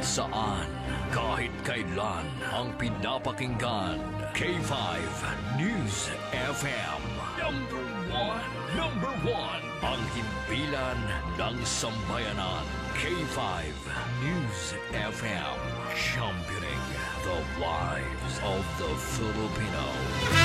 kahit saan, kahit kailan, ang pinapakinggan. K5 News FM. Number one, ang himpilan ng sambayanan. K5 News FM. Championing the lives of the Filipino.